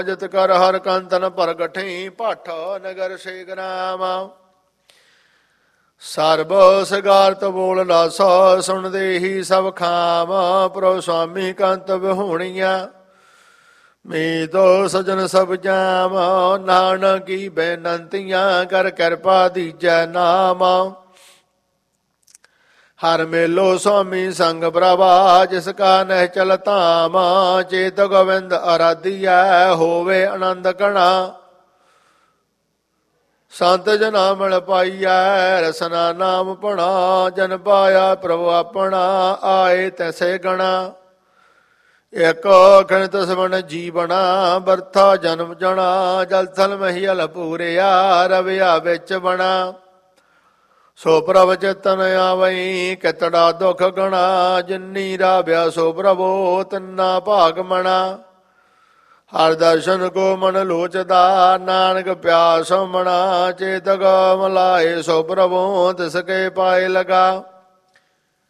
ਜਿਤ ਕਰ ਹਰ ਕੰਤਨ ਪ੍ਰਗਟੇ ਭੱਠ ਨਗਰ ਸੇ ਗ੍ਰਾਮ। ਸਰਬ ਸਿਗਾਰਤ ਬੋਲ ਲਾਸ ਸੁਣਦੇ ਹੀ ਸਭ ਖਾਮ। ਪ੍ਰਭ ਸੁਆਮੀ ਕੰਤ ਵਿਹੂਣੀਆਂ ਮੀਤੋ ਸਜਨ ਸਭ ਜਾਮ। ਨਾਨਕੀ ਬੇਨੰਤੀਆਂ ਕਰ ਕਿਰਪਾ ਦੀਜੈ ਨਾਮ। ਹਰ ਮੇਲੋ ਸੁਆਮੀ ਸੰਗ ਪ੍ਰਭਾ ਜਿਸ ਕਾ ਨਹਿ ਚਲ ਧਾਮ। ਚੇਤ ਗੋਬਿੰਦ ਅਰਾਧੀਐ ਹੋਵੇ ਆਨੰਦ ਘਣਾ। ਸੰਤ ਜਨਾ ਮਿਲ ਪਾਈਐ ਰਸਨਾ ਨਾਮ ਭਣਾ। ਜਨ ਪਾਇਆ ਪ੍ਰਭੂ ਆਪਣਾ ਆਏ ਤੈਸੇ ਗਣਾ। ਇਕ ਖਿਣਤ ਸਵਣ ਜੀਵਣਾ ਬਰਥਾ ਜਨਮ ਜਣਾ। ਜਲ ਥਲ ਮਹੀਲ ਪੂਰਿਆ ਰਵਿਆ ਵਿੱਚ ਬਣਾ। ਸੋ ਪ੍ਰਭ ਚੇਤਨ ਆਵਈ ਕਿਤੜਾ ਦੁਖ ਗਣਾ। ਜਿਨੀ ਰਾਵਿਆ ਸੋ ਪ੍ਰਭੋ ਤਿੰਨਾ ਭਾਗ ਮਣਾ। ਹਰ ਦਰਸ਼ਨ ਕੋ ਮਨ ਲੋਚਦਾ ਨਾਨਕ ਪਿਆਸ ਮਣਾ। ਚੇਤਕ ਮਲਾਏ ਸੋ ਪ੍ਰਭੋ ਤਿਸ ਕੇ ਪਾਏ ਲਗਾ।